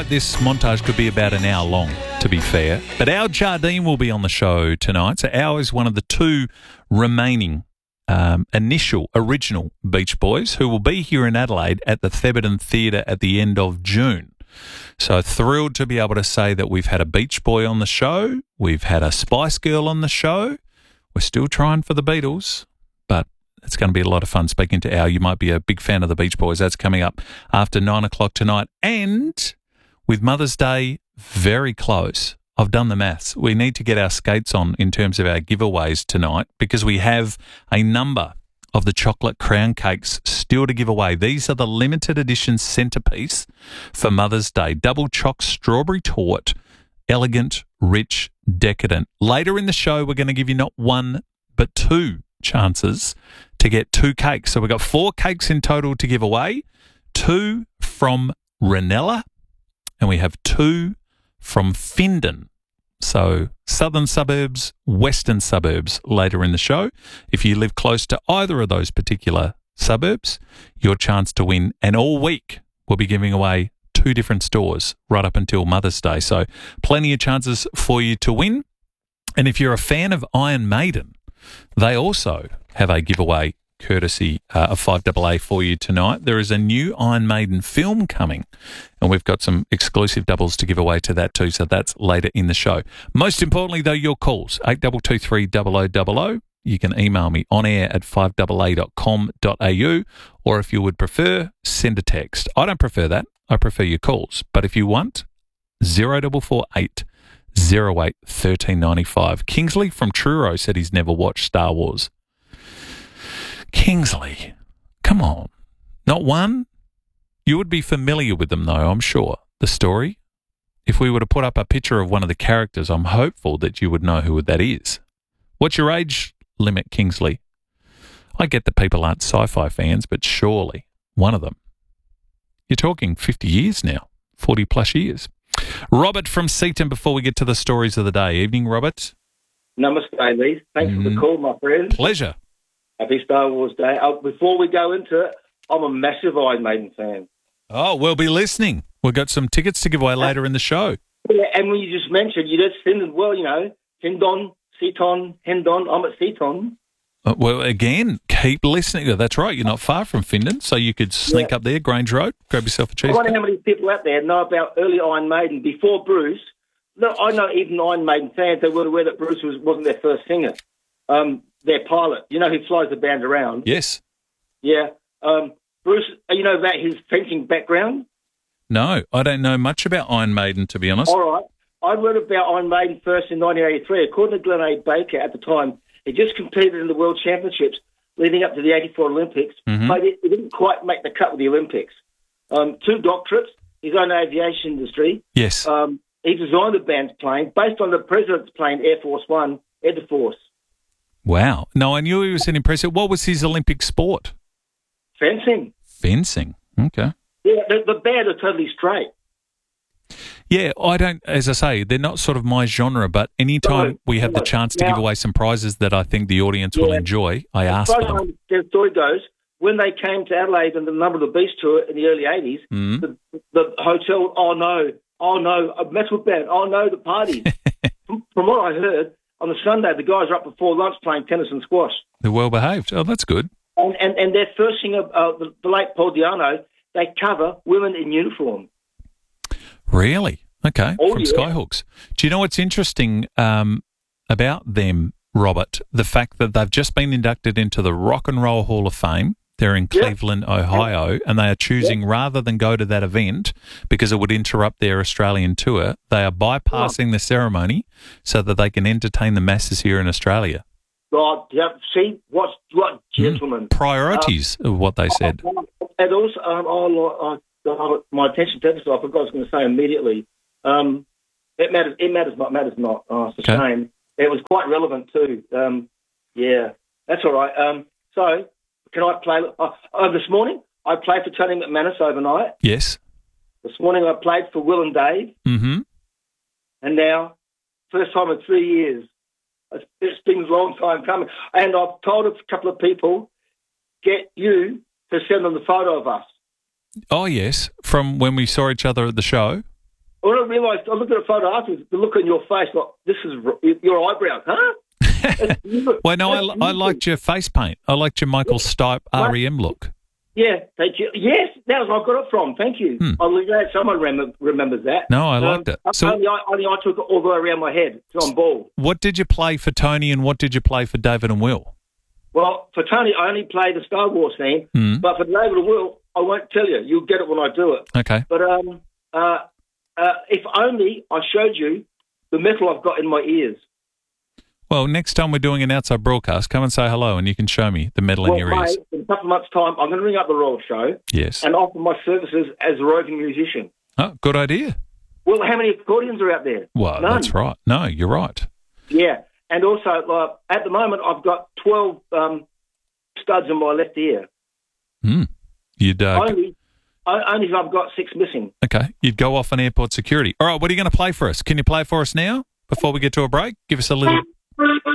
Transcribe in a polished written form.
like this montage could be about an hour long, to be fair. But Al Jardine will be on the show tonight. So Al is one of the two remaining original Beach Boys who will be here in Adelaide at the Thebarton Theatre at the end of June. So thrilled to be able to say that we've had a Beach Boy on the show. We've had a Spice Girl on the show. We're still trying for the Beatles, but it's going to be a lot of fun speaking to Al. You might be a big fan of the Beach Boys. That's coming up after 9 o'clock tonight. And with Mother's Day very close, I've done the maths. We need to get our skates on in terms of our giveaways tonight because we have a number of the chocolate crown cakes still to give away. These are the limited edition centrepiece for Mother's Day. Double choc strawberry torte, elegant, rich, decadent. Later in the show, we're going to give you not one but two chances to get two cakes. So we've got 4 cakes in total to give away, 2 from Ranella, and we have 2 from Findon. So southern suburbs, western suburbs later in the show. If you live close to either of those particular suburbs, your chance to win. And all week we'll be giving away 2 different stores right up until Mother's Day. So plenty of chances for you to win. And if you're a fan of Iron Maiden, they also have a giveaway courtesy of 5AA for you tonight. There is a new Iron Maiden film coming, and we've got some exclusive doubles to give away to that too, so that's later in the show. Most importantly, though, your calls, 8223 0000. You can email me on air at 5AA.com.au, or if you would prefer, send a text. I don't prefer that. I prefer your calls. But if you want, 0448 08 1395. Kingsley from Truro said he's never watched Star Wars. Kingsley, come on. Not one? You would be familiar with them, though, I'm sure, the story. If we were to put up a picture of one of the characters, I'm hopeful that you would know who that is. What's your age limit, Kingsley? I get that people aren't sci-fi fans, but surely one of them. You're talking 50 years now, 40 plus years. Robert from Seaton, before we get to the stories of the day. Evening, Robert. Namaste, Lee. Thanks for the call, my friend. Pleasure. Happy Star Wars Day. Before we go into it, I'm a massive Iron Maiden fan. Oh, we'll be listening. We've got some tickets to give away later in the show. Yeah, and when you just mentioned, you just Findon, well, you know, Findon, Seaton, Hendon, I'm at Seaton. Well, again, keep listening. That's right. You're not far from Findon, so you could sneak up there, Grange Road, grab yourself a cheese. I wonder how many people out there know about early Iron Maiden before Bruce. Look, I know even Iron Maiden fans, they were aware that Bruce wasn't their first singer. Their pilot, you know, who flies the band around. Yes. Yeah. Bruce, you know about his fencing background? No, I don't know much about Iron Maiden, to be honest. All right. I read about Iron Maiden first in 1983. According to Glenn A. Baker at the time, he just competed in the World Championships leading up to the 84 Olympics, but it didn't quite make the cut with the Olympics. 2 doctorates, his own aviation industry. Yes. He designed the band's plane based on the president's plane, Air Force One, Air Force. Wow. No, I knew he was an impressive. What was his Olympic sport? Fencing. Fencing. Okay. Yeah, the band are totally straight. Yeah, I don't, as I say, they're not sort of my genre, but anytime we have the chance to give away some prizes that I think the audience will enjoy, I ask for them. The story goes, when they came to Adelaide and the Number of the Beast tour in the early 80s, the hotel, oh no, a metal band, oh no, the parties. From what I heard, on the Sunday, the guys are up before lunch playing tennis and squash. They're well behaved. Oh, that's good. And their first singer, the late Paul Di'Anno, they cover women in uniform. Really? Okay, from Skyhooks. Do you know what's interesting about them, Robert? The fact that they've just been inducted into the Rock and Roll Hall of Fame. They're in Cleveland, Ohio, and they are choosing, rather than go to that event because it would interrupt their Australian tour, they are bypassing the ceremony so that they can entertain the masses here in Australia. God, see, what gentlemen. Priorities of what they said. And also, my attention to this, I forgot what I was going to say immediately. It matters not. Oh, it's a shame. It was quite relevant too. Yeah, that's all right. So, can I play? This morning, I played for Tony McManus overnight. Yes. This morning, I played for Will and Dave. Mm-hmm. And now, first time in 3 years. It's been a long time coming. And I've told a couple of people, get you to send them the photo of us. Oh, yes, from when we saw each other at the show. when I realised, I looked at a photo afterwards, the look on your face, like, this is your eyebrows, huh? Well, no, I liked your face paint. I liked your Michael Stipe REM look. Yeah, thank you. Yes, that was where I got it from. Thank you. I'm glad someone remembers that. No, I liked it. So, only I took it all the way around my head, so I'm bald. What did you play for Tony and what did you play for David and Will? Well, for Tony, I only play the Star Wars theme, but for David and Will, I won't tell you. You'll get it when I do it. Okay. But if only I showed you the metal I've got in my ears. Well, next time we're doing an outside broadcast, come and say hello and you can show me the metal in your ears. In a couple of months' time, I'm going to ring up the Royal Show and offer my services as a roving musician. Oh, good idea. Well, how many accordions are out there? Well, None. That's right. No, you're right. Yeah, and also, at the moment, I've got 12 studs in my left ear. You'd only if I've got 6 missing. Okay, you'd go off on airport security. All right, what are you going to play for us? Can you play for us now before we get to a break? Give us a little...